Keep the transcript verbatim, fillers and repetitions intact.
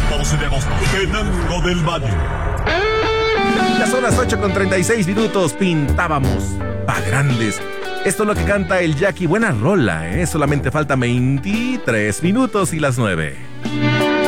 doce de agosto, Tenango del Valle. Las son las ocho con treinta y seis minutos. Pintábamos pa' grandes. Esto es lo que canta el Jackie. Buena rola, ¿eh? Solamente falta veintitrés minutos y las nueve.